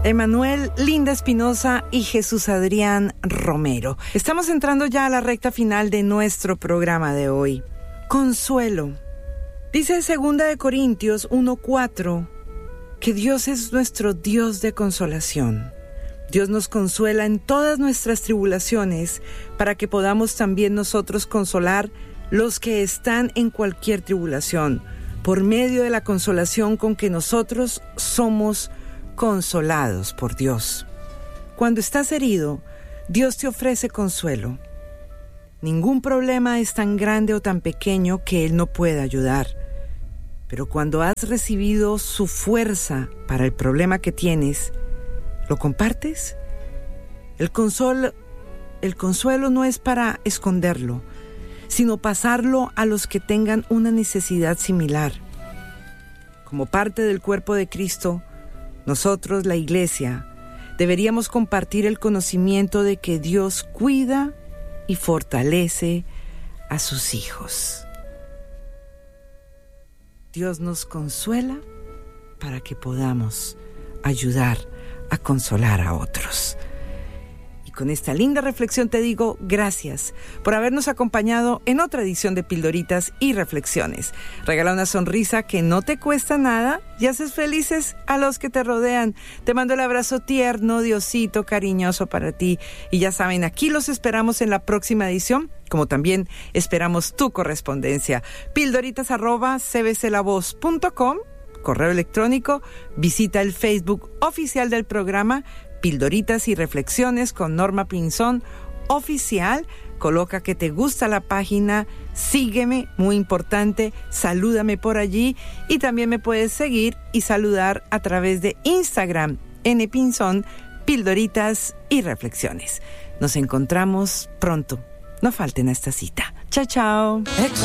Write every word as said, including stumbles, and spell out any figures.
Emanuel, Linda Espinosa y Jesús Adrián Romero. Estamos entrando ya a la recta final de nuestro programa de hoy. Consuelo. Dice segunda de Corintios uno cuatro que Dios es nuestro Dios de consolación. Dios nos consuela en todas nuestras tribulaciones para que podamos también nosotros consolar los que están en cualquier tribulación, por medio de la consolación con que nosotros somos consolados por Dios. Cuando estás herido, Dios te ofrece consuelo. Ningún problema es tan grande o tan pequeño que Él no pueda ayudar. Pero cuando has recibido su fuerza para el problema que tienes, ¿lo compartes? El consuelo, el consuelo no es para esconderlo, sino pasarlo a los que tengan una necesidad similar. Como parte del cuerpo de Cristo, nosotros, la Iglesia, deberíamos compartir el conocimiento de que Dios cuida y fortalece a sus hijos. Dios nos consuela para que podamos ayudar a consolar a otros. Y con esta linda reflexión te digo gracias por habernos acompañado en otra edición de Pildoritas y Reflexiones. Regala una sonrisa que no te cuesta nada y haces felices a los que te rodean. Te mando el abrazo tierno, Diosito, cariñoso para ti. Y ya saben, aquí los esperamos en la próxima edición, como también esperamos tu correspondencia. Pildoritas arroba c b c la voz punto com, correo electrónico, visita el Facebook oficial del programa, Pildoritas y Reflexiones con Norma Pinzón oficial. Coloca que te gusta la página, sígueme, muy importante, salúdame por allí y también me puedes seguir y saludar a través de Instagram, N Pinzón, Pildoritas y Reflexiones. Nos encontramos pronto. No falten a esta cita. Chao, chao.